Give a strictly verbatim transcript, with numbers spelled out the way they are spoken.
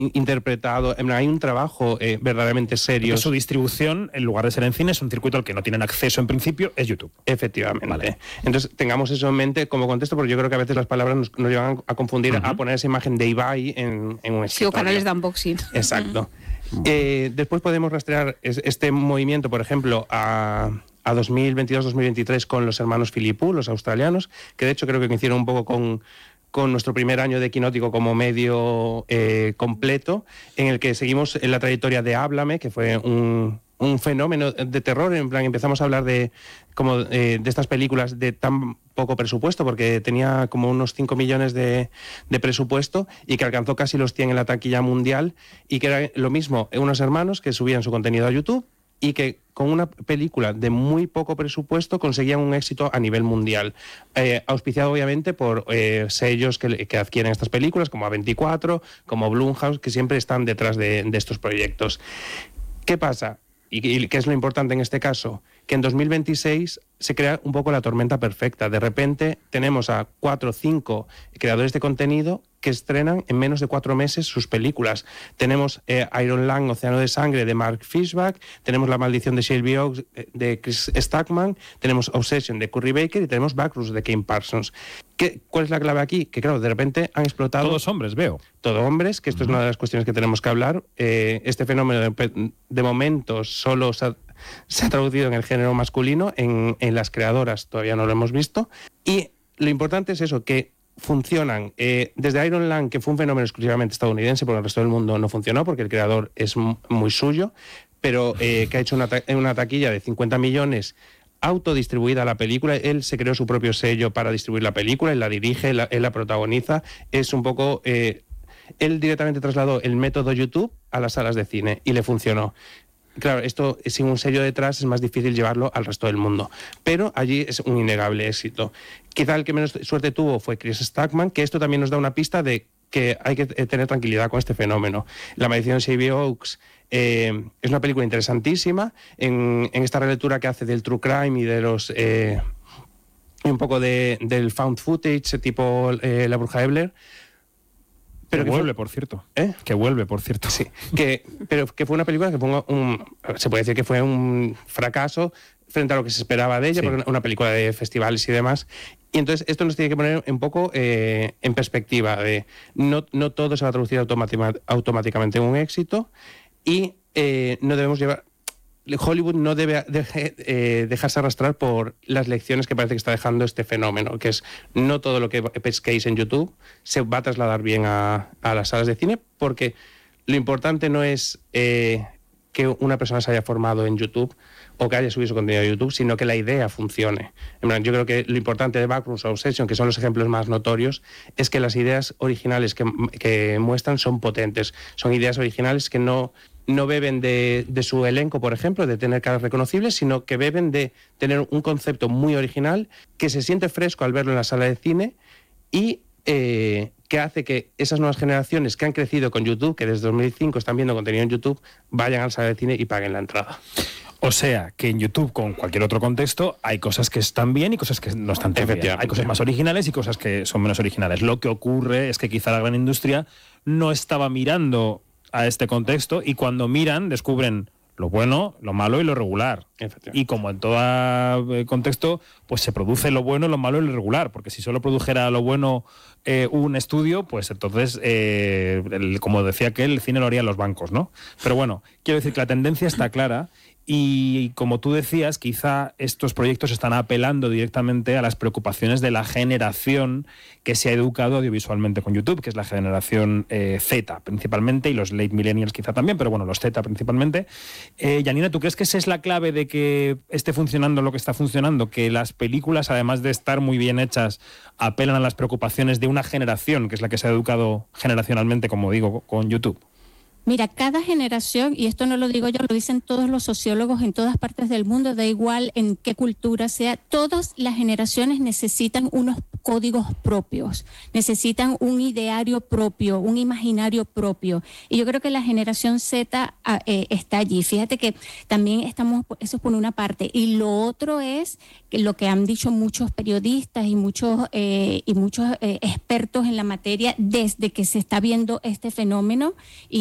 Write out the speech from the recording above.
interpretado, hay un trabajo eh, verdaderamente serio. Su distribución, en lugar de ser en cine, es un circuito al que no tienen acceso en principio, es YouTube. Efectivamente. Vale. Entonces tengamos eso en mente como contexto, porque yo creo que a veces las palabras nos, nos llevan a confundir, uh-huh. a poner esa imagen de Ibai en, en un escritorio. Sí, o canales de unboxing. Exacto. Uh-huh. Eh, después podemos rastrear este movimiento, por ejemplo, a... a dos mil veintidós dos mil veintitrés con los hermanos Philippou, los australianos, que de hecho creo que coincidieron un poco con, con nuestro primer año de Quinótico como medio eh, completo, en el que seguimos en la trayectoria de Háblame, que fue un, un fenómeno de terror. En plan, empezamos a hablar de, como, eh, de estas películas de tan poco presupuesto, porque tenía como unos cinco millones de, de presupuesto y que alcanzó casi los cien en la taquilla mundial, y que era lo mismo, unos hermanos que subían su contenido a YouTube y que con una película de muy poco presupuesto conseguían un éxito a nivel mundial, eh, auspiciado obviamente por eh, sellos que, que adquieren estas películas, como A veinticuatro, como Blumhouse, que siempre están detrás de, de estos proyectos. ¿Qué pasa? Y, y qué es lo importante en este caso, que en dos mil veintiséis se crea un poco la tormenta perfecta. De repente tenemos a cuatro o cinco creadores de contenido que estrenan en menos de cuatro meses sus películas. Tenemos eh, Iron Lung, Océano de Sangre, de Mark Fishback, tenemos La Maldición de Shelby Oaks, de Chris Stackman, tenemos Obsession, de Curry Baker, y tenemos Backrooms, de Kane Parsons. ¿Qué, ¿Cuál es la clave aquí? Que claro, de repente han explotado... Todos hombres, veo. Todo hombres, que esto uh-huh. es una de las cuestiones que tenemos que hablar. Eh, este fenómeno de, de momento solo se ha, se ha traducido en el género masculino, en, en las creadoras todavía no lo hemos visto. Y lo importante es eso, que funcionan eh, desde Iron Lung, que fue un fenómeno exclusivamente estadounidense, porque el resto del mundo no funcionó, porque el creador es m- muy suyo, pero eh, que ha hecho una, ta- una taquilla de cincuenta millones, autodistribuida la película. Él se creó su propio sello para distribuir la película, él la dirige, él la, él la protagoniza. Es un poco... Eh, él directamente trasladó el método YouTube a las salas de cine y le funcionó. Claro, esto sin un sello detrás es más difícil llevarlo al resto del mundo, pero allí es un innegable éxito. Quizá el que menos suerte tuvo fue Chris Stackman, que esto también nos da una pista de que hay que tener tranquilidad con este fenómeno. La Maldición de Shelby Oaks eh, es una película interesantísima en, en esta relectura que hace del true crime y de los eh, un poco de, del found footage tipo eh, La Bruja de Blair. Pero que, que vuelve, fue, por cierto. ¿Eh? Que vuelve, por cierto. Sí, que, pero que fue una película que fue un, se puede decir que fue un fracaso frente a lo que se esperaba de ella, sí. Porque una película de festivales y demás. Y entonces esto nos tiene que poner un poco eh, en perspectiva de no, no todo se va a traducir automática, automáticamente en un éxito, y eh, no debemos llevar... Hollywood no debe deje, eh, dejarse arrastrar por las lecciones que parece que está dejando este fenómeno, que es no todo lo que pesquéis en YouTube se va a trasladar bien a, a las salas de cine, porque lo importante no es eh, que una persona se haya formado en YouTube o que haya subido su contenido a YouTube, sino que la idea funcione. En plan, yo creo que lo importante de Backrooms o Obsession, que son los ejemplos más notorios, es que las ideas originales que, que muestran son potentes. Son ideas originales que no... no beben de, de su elenco, por ejemplo, de tener caras reconocibles, sino que beben de tener un concepto muy original que se siente fresco al verlo en la sala de cine y eh, que hace que esas nuevas generaciones que han crecido con YouTube, que desde dos mil cinco están viendo contenido en YouTube, vayan a la sala de cine y paguen la entrada. O sea, que en YouTube, con cualquier otro contexto, hay cosas que están bien y cosas que no están tan bien. Hay cosas más originales y cosas que son menos originales. Lo que ocurre es que quizá la gran industria no estaba mirando a este contexto, y cuando miran descubren lo bueno, lo malo y lo regular. Y como en todo contexto, pues se produce lo bueno, lo malo y lo regular, porque si solo produjera lo bueno eh, un estudio, pues entonces, eh, el, como decía aquel, el cine lo harían los bancos, ¿no? Pero bueno, quiero decir que la tendencia está clara. Y como tú decías, quizá estos proyectos están apelando directamente a las preocupaciones de la generación que se ha educado audiovisualmente con YouTube, que es la generación eh, Z principalmente, y los late millennials quizá también, pero bueno, los Z principalmente. Eh, Janina, ¿tú crees que esa es la clave de que esté funcionando lo que está funcionando? Que las películas, además de estar muy bien hechas, apelan a las preocupaciones de una generación, que es la que se ha educado generacionalmente, como digo, con YouTube. Mira, cada generación, y esto no lo digo yo, lo dicen todos los sociólogos en todas partes del mundo, da igual en qué cultura sea, todas las generaciones necesitan unos códigos propios, necesitan un ideario propio, un imaginario propio. Y yo creo que la generación Z eh, está allí. Fíjate que también estamos, eso es por una parte. Y lo otro es que lo que han dicho muchos periodistas y muchos, eh, y muchos eh, expertos en la materia desde que se está viendo este fenómeno. Y